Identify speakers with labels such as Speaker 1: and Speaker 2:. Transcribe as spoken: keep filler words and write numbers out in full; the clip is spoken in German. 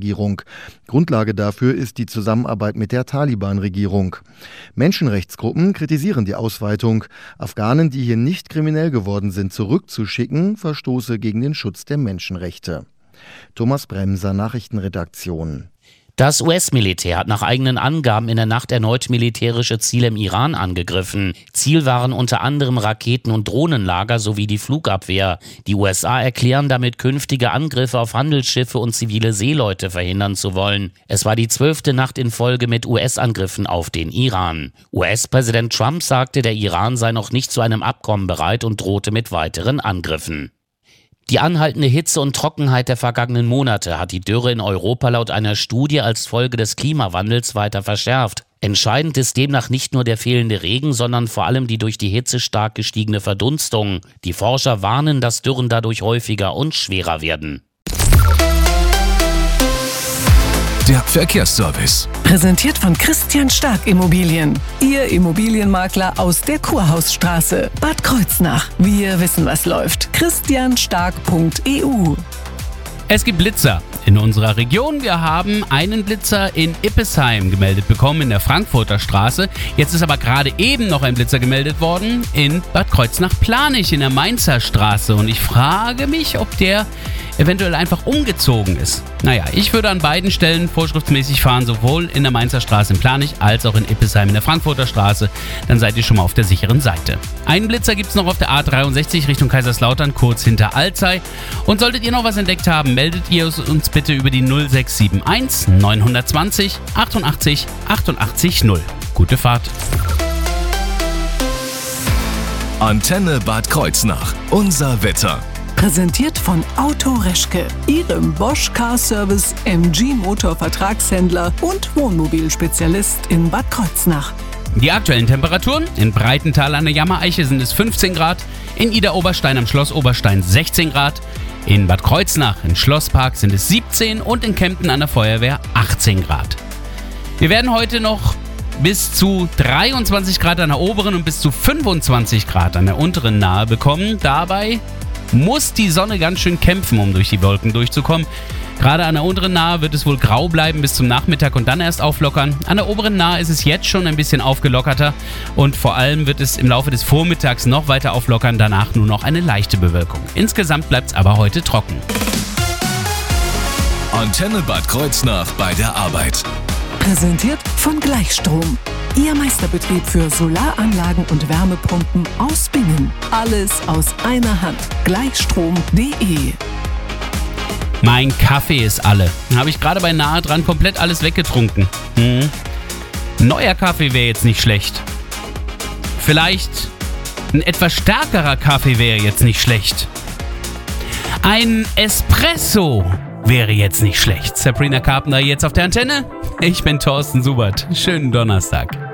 Speaker 1: Regierung. Grundlage dafür ist die Zusammenarbeit mit der Taliban-Regierung. Menschenrechtsgruppen kritisieren die Ausweitung. Afghanen, die hier nicht kriminell geworden sind, zurückzuschicken, verstoße gegen den Schutz der Menschenrechte. Thomas Bremser, Nachrichtenredaktion.
Speaker 2: Das U S-Militär hat nach eigenen Angaben in der Nacht erneut militärische Ziele im Iran angegriffen. Ziel waren unter anderem Raketen- und Drohnenlager sowie die Flugabwehr. Die U S A erklären damit, künftige Angriffe auf Handelsschiffe und zivile Seeleute verhindern zu wollen. Es war die zwölfte Nacht in Folge mit U S-Angriffen auf den Iran. U S-Präsident Trump sagte, der Iran sei noch nicht zu einem Abkommen bereit und drohte mit weiteren Angriffen. Die anhaltende Hitze und Trockenheit der vergangenen Monate hat die Dürre in Europa laut einer Studie als Folge des Klimawandels weiter verschärft. Entscheidend ist demnach nicht nur der fehlende Regen, sondern vor allem die durch die Hitze stark gestiegene Verdunstung. Die Forscher warnen, dass Dürren dadurch häufiger und schwerer werden.
Speaker 3: Der Verkehrsservice.
Speaker 4: Präsentiert von Christian Stark Immobilien. Ihr Immobilienmakler aus der Kurhausstraße. Bad Kreuznach. Wir wissen, was läuft. christian stark punkt e u.
Speaker 5: Es gibt Blitzer in unserer Region. Wir haben einen Blitzer in Ippesheim gemeldet bekommen in der Frankfurter Straße. Jetzt ist aber gerade eben noch ein Blitzer gemeldet worden in Bad Kreuznach-Planich in der Mainzer Straße. Und ich frage mich, ob der eventuell einfach umgezogen ist. Naja, ich würde an beiden Stellen vorschriftsmäßig fahren, sowohl in der Mainzer Straße in Planich als auch in Ippesheim in der Frankfurter Straße. Dann seid ihr schon mal auf der sicheren Seite. Einen Blitzer gibt es noch auf der A dreiundsechzig Richtung Kaiserslautern, kurz hinter Alzey. Und solltet ihr noch was entdeckt haben, meldet ihr uns bitte über die null sechs sieben eins neun zwei null achtundachtzig achtundachtzig null. Gute Fahrt.
Speaker 3: Antenne Bad Kreuznach. Unser Wetter.
Speaker 4: Präsentiert von Auto Reschke, Ihrem Bosch Car Service M G Motor Vertragshändler und Wohnmobilspezialist in Bad Kreuznach.
Speaker 5: Die aktuellen Temperaturen: in Breitental an der Jammereiche sind es fünfzehn Grad, in Idar-Oberstein am Schloss Oberstein sechzehn Grad, in Bad Kreuznach im Schlosspark sind es siebzehn und in Kempten an der Feuerwehr achtzehn Grad. Wir werden heute noch bis zu dreiundzwanzig Grad an der oberen und bis zu fünfundzwanzig Grad an der unteren Nahe bekommen. Dabei muss die Sonne ganz schön kämpfen, um durch die Wolken durchzukommen. Gerade an der unteren Nahe wird es wohl grau bleiben bis zum Nachmittag und dann erst auflockern. An der oberen Nahe ist es jetzt schon ein bisschen aufgelockerter und vor allem wird es im Laufe des Vormittags noch weiter auflockern, danach nur noch eine leichte Bewölkung. Insgesamt bleibt es aber heute trocken.
Speaker 3: Antenne Bad Kreuznach bei der Arbeit.
Speaker 4: Präsentiert von Gleichstrom. Ihr Meisterbetrieb für Solaranlagen und Wärmepumpen aus Bingen. Alles aus einer Hand. Gleichstrom punkt de.
Speaker 5: Mein Kaffee ist alle. Habe ich gerade bei nahe dran komplett alles weggetrunken. Hm. Neuer Kaffee wäre jetzt nicht schlecht. Vielleicht ein etwas stärkerer Kaffee wäre jetzt nicht schlecht. Ein Espresso wäre jetzt nicht schlecht. Sabrina Carpenter jetzt auf der Antenne. Ich bin Thorsten Subert. Schönen Donnerstag.